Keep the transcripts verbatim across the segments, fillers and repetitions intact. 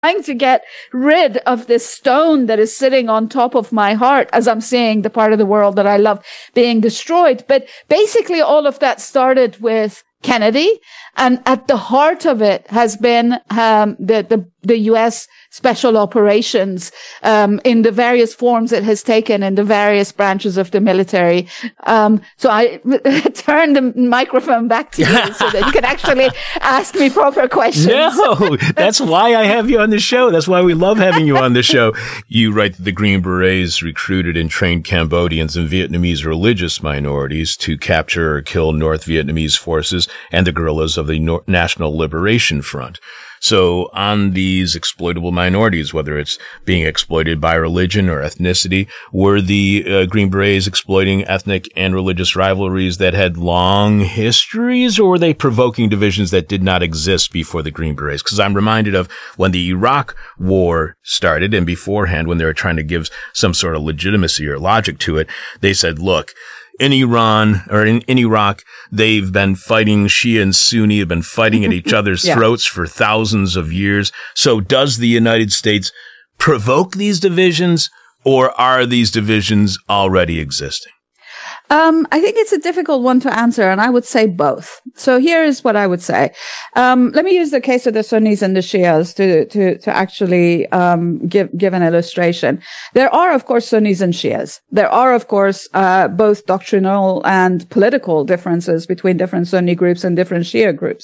trying to get rid of this stone that is sitting on top of my heart as I'm seeing the part of the world that I love being destroyed. But basically all of that started with Kennedy, and at the heart of it has been um, the, the the U S special operations um, in the various forms it has taken in the various branches of the military. Um, so I turn the microphone back to you so that you can actually ask me proper questions. No, that's why I have you on the show. That's why we love having you on the show. You write that the Green Berets recruited and trained Cambodians and Vietnamese religious minorities to capture or kill North Vietnamese forces and the guerrillas of the Nor- National Liberation Front. So on these exploitable minorities, whether it's being exploited by religion or ethnicity, were the uh, Green Berets exploiting ethnic and religious rivalries that had long histories, or were they provoking divisions that did not exist before the Green Berets? Because I'm reminded of when the Iraq War started, and beforehand, when they were trying to give some sort of legitimacy or logic to it, they said, look, in Iran or in, in Iraq, they've been fighting, Shia and Sunni have been fighting at each other's yeah. throats for thousands of years. So does the United States provoke these divisions, or are these divisions already existing? Um, I think it's a difficult one to answer, and I would say both. So here is what I would say. Um, let me use the case of the Sunnis and the Shias to, to, to actually, um, give, give an illustration. There are, of course, Sunnis and Shias. There are, of course, uh, both doctrinal and political differences between different Sunni groups and different Shia groups.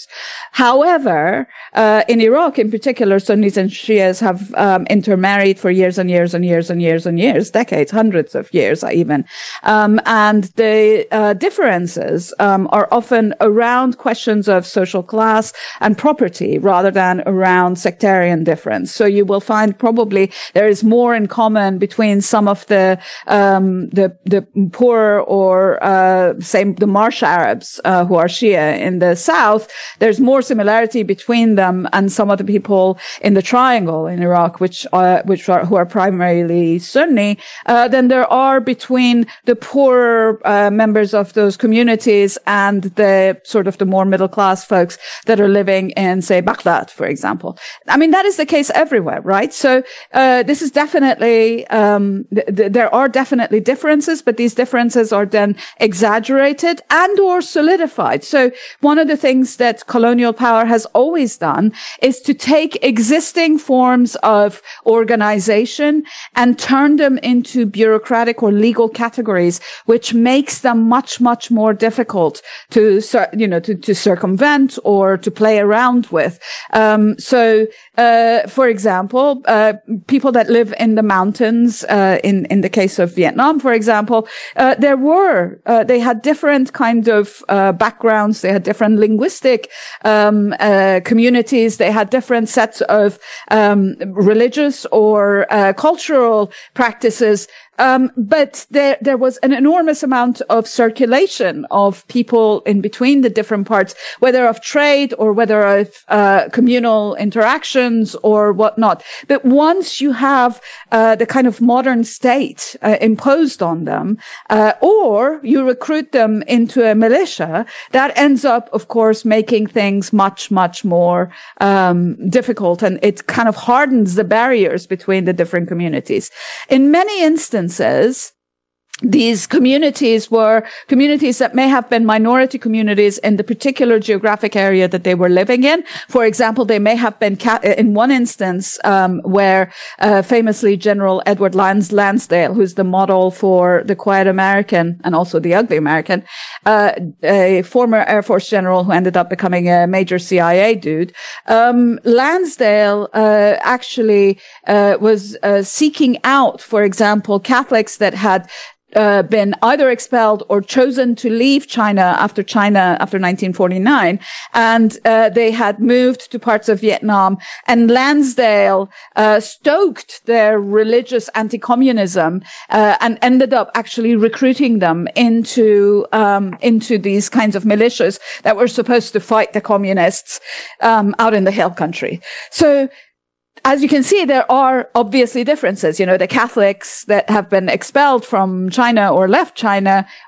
However, uh, in Iraq in particular, Sunnis and Shias have, um, intermarried for years and years and years and years and years, decades, hundreds of years even. Um, and the uh, differences um, are often around questions of social class and property rather than around sectarian difference. So you will find probably there is more in common between some of the um, the, the poor or uh, say the Marsh Arabs uh, who are Shia in the south. There's more similarity between them and some of the people in the Triangle in Iraq, which are which are who are primarily Sunni, uh, than there are between the poorer Uh, members of those communities and the sort of the more middle class folks that are living in, say, Baghdad, for example. I mean, that is the case everywhere, right? So, uh, this is definitely, um, th- th- there are definitely differences, but these differences are then exaggerated and or solidified. So one of the things that colonial power has always done is to take existing forms of organization and turn them into bureaucratic or legal categories, which makes them much, much more difficult to, you know, to, to circumvent or to play around with. Um, so, uh, for example, uh, people that live in the mountains, uh, in, in the case of Vietnam, for example, uh, there were, uh, they had different kind of, uh, backgrounds. They had different linguistic, um, uh, communities. They had different sets of, um, religious or, uh, cultural practices. Um, but there, there was an enormous amount of circulation of people in between the different parts, whether of trade or whether of, uh, communal interactions or whatnot. But once you have, uh, the kind of modern state, uh, imposed on them, uh, or you recruit them into a militia, that ends up, of course, making things much, much more, um, difficult. And it kind of hardens the barriers between the different communities. In many instances, Says these communities were communities that may have been minority communities in the particular geographic area that they were living in. For example, they may have been ca- in one instance um, where uh, famously General Edward Lans- Lansdale, who's the model for the Quiet American and also the Ugly American, uh, a former Air Force general who ended up becoming a major C I A dude. Um, Lansdale uh, actually uh, was uh, seeking out, for example, Catholics that had Uh, been either expelled or chosen to leave China after China, after nineteen forty-nine. And, uh, they had moved to parts of Vietnam, and Lansdale, uh, stoked their religious anti-communism, uh, and ended up actually recruiting them into, um, into these kinds of militias that were supposed to fight the communists, um, out in the hill country. So, as you can see, there are obviously differences. You know, the Catholics that have been expelled from China or left China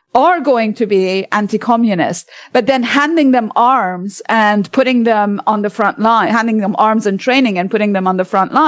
are going to be anti-communist, but then handing them arms and putting them on the front line, handing them arms and training and putting them on the front line